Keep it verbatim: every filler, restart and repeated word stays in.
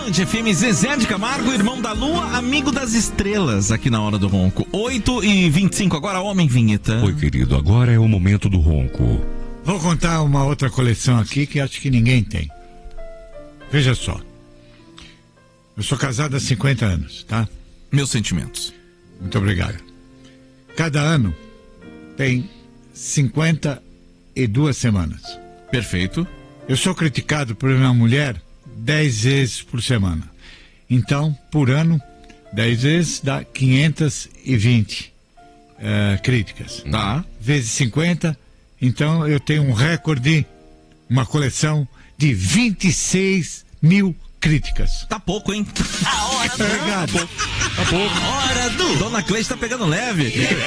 Band F M, Zezé de Camargo, irmão da lua, amigo das estrelas, aqui na Hora do Ronco. oito e vinte e cinco, agora homem vinheta. Oi, querido, agora é o momento do ronco. Vou contar uma outra coleção aqui que acho que ninguém tem. Veja só. Eu sou casado há cinquenta anos, tá? Meus sentimentos. Muito obrigado. Cada ano tem cinquenta e duas semanas. Perfeito. Eu sou criticado por minha mulher dez vezes por semana. Então, por ano, dez vezes dá quinhentas e vinte uh, críticas. Tá. Vezes cinquenta, então eu tenho um recorde, uma coleção de vinte e seis mil críticas. Tá pouco, hein? A hora do Obrigado. Tá pouco. A hora do Dona Cleide tá pegando leve.